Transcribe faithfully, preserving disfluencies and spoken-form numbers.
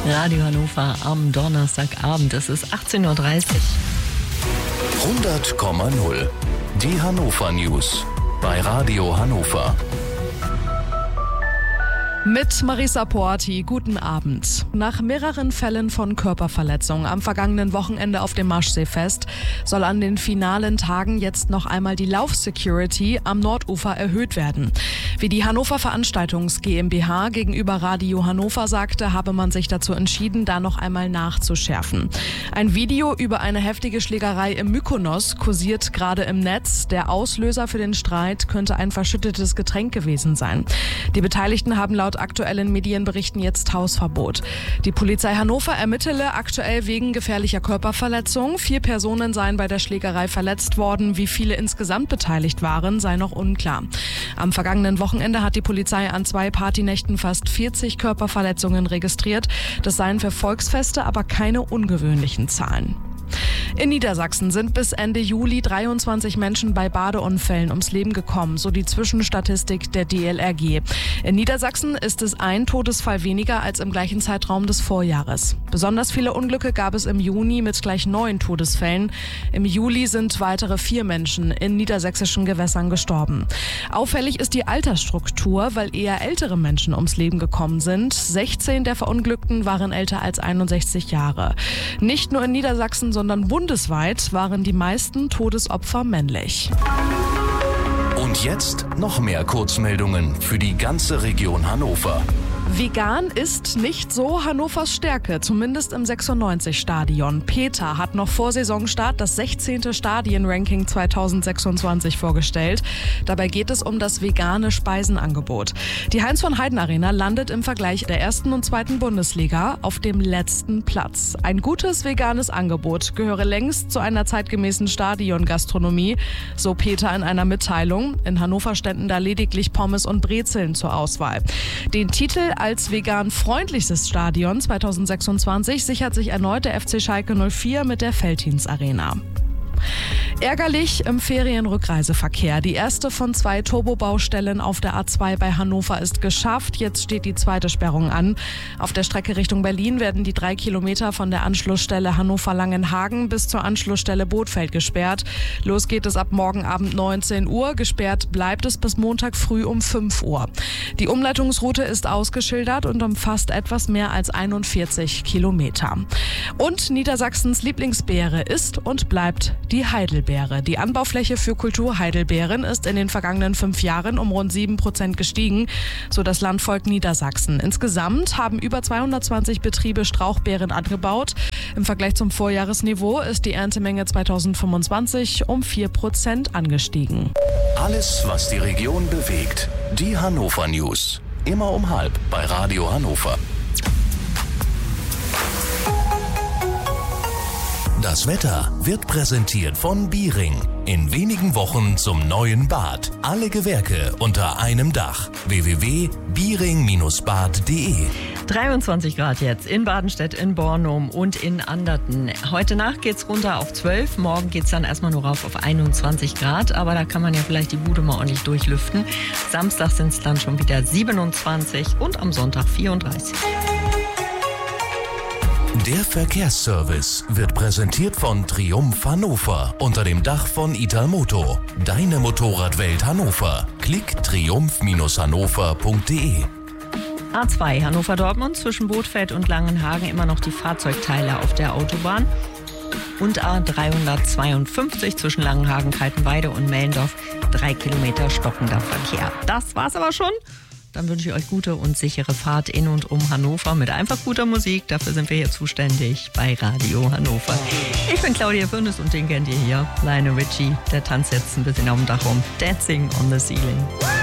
Radio Hannover am Donnerstagabend. Es ist achtzehn Uhr dreißig. hundert Komma null. Die Hannover News bei Radio Hannover. Mit Marisa Porti, guten Abend. Nach mehreren Fällen von Körperverletzung am vergangenen Wochenende auf dem Maschseefest soll an den finalen Tagen jetzt noch einmal die Lauf-Security am Nordufer erhöht werden. Wie die Hannover Veranstaltungs GmbH gegenüber Radio Hannover sagte, habe man sich dazu entschieden, da noch einmal nachzuschärfen. Ein Video über eine heftige Schlägerei im Mykonos kursiert gerade im Netz. Der Auslöser für den Streit könnte ein verschüttetes Getränk gewesen sein. Die Beteiligten haben laut aktuellen Medienberichten jetzt Hausverbot. Die Polizei Hannover ermittele aktuell wegen gefährlicher Körperverletzung. Vier Personen seien bei der Schlägerei verletzt worden. Wie viele insgesamt beteiligt waren, sei noch unklar. Am vergangenen Wochenende hat die Polizei an zwei Partynächten fast vierzig Körperverletzungen registriert. Das seien für Volksfeste aber keine ungewöhnlichen Zahlen. In Niedersachsen sind bis Ende Juli dreiundzwanzig Menschen bei Badeunfällen ums Leben gekommen, so die Zwischenstatistik der D L R G. In Niedersachsen ist es ein Todesfall weniger als im gleichen Zeitraum des Vorjahres. Besonders viele Unglücke gab es im Juni mit gleich neun Todesfällen. Im Juli sind weitere vier Menschen in niedersächsischen Gewässern gestorben. Auffällig ist die Altersstruktur, weil eher ältere Menschen ums Leben gekommen sind. sechzehn der Verunglückten waren älter als einundsechzig Jahre. Nicht nur in Niedersachsen, sondern bundesweit waren die meisten Todesopfer männlich. Und jetzt noch mehr Kurzmeldungen für die ganze Region Hannover. Vegan ist nicht so Hannovers Stärke, zumindest im sechsundneunzig-Stadion. Peter hat noch vor Saisonstart das sechzehnte Stadienranking zweitausendsechsundzwanzig vorgestellt. Dabei geht es um das vegane Speisenangebot. Die Heinz-von-Heiden-Arena landet im Vergleich der ersten und zweiten Bundesliga auf dem letzten Platz. Ein gutes veganes Angebot gehöre längst zu einer zeitgemäßen Stadiongastronomie, so Peter in einer Mitteilung. In Hannover ständen da lediglich Pommes und Brezeln zur Auswahl. Den Titel als vegan-freundlichstes Stadion zweitausendsechsundzwanzig sichert sich erneut der F C Schalke null vier mit der Veltins Arena. Ärgerlich im Ferienrückreiseverkehr. Die erste von zwei Turbobaustellen auf der A zwei bei Hannover ist geschafft. Jetzt steht die zweite Sperrung an. Auf der Strecke Richtung Berlin werden die drei Kilometer von der Anschlussstelle Hannover-Langenhagen bis zur Anschlussstelle Bothfeld gesperrt. Los geht es ab morgen Abend neunzehn Uhr. Gesperrt bleibt es bis Montag früh um fünf Uhr. Die Umleitungsroute ist ausgeschildert und umfasst etwas mehr als einundvierzig Kilometer. Und Niedersachsens Lieblingsbeere ist und bleibt die Heidelbeere. Die Anbaufläche für Kulturheidelbeeren ist in den vergangenen fünf Jahren um rund sieben Prozent gestiegen, so das Landvolk Niedersachsen. Insgesamt haben über zweihundertzwanzig Betriebe Strauchbeeren angebaut. Im Vergleich zum Vorjahresniveau ist die Erntemenge zweitausendfünfundzwanzig um vier Prozent angestiegen. Alles, was die Region bewegt. Die Hannover News. Immer um halb bei Radio Hannover. Das Wetter wird präsentiert von Biering. In wenigen Wochen zum neuen Bad. Alle Gewerke unter einem Dach. w w w punkt biering Bindestrich bad punkt d e dreiundzwanzig Grad jetzt in Badenstedt, in Bornum und in Anderten. Heute Nacht geht's runter auf zwölf, morgen geht's dann erstmal nur rauf auf einundzwanzig Grad, aber da kann man ja vielleicht die Bude mal ordentlich durchlüften. Samstag sind's dann schon wieder siebenundzwanzig und am Sonntag vierunddreißig. Der Verkehrsservice wird präsentiert von Triumph Hannover unter dem Dach von Italmoto. Deine Motorradwelt Hannover. Klick triumph Bindestrich hannover punkt d e. A zwei Hannover-Dortmund zwischen Bothfeld und Langenhagen immer noch die Fahrzeugteile auf der Autobahn. Und A dreihundertzweiundfünfzig zwischen Langenhagen, Kaltenweide und Mellendorf. Drei Kilometer stockender Verkehr. Das war's aber schon. Dann wünsche ich euch gute und sichere Fahrt in und um Hannover mit einfach guter Musik. Dafür sind wir hier zuständig bei Radio Hannover. Ich bin Claudia Fürnes und den kennt ihr hier. Lionel Richie, der tanzt jetzt ein bisschen auf dem Dach rum. Dancing on the Ceiling.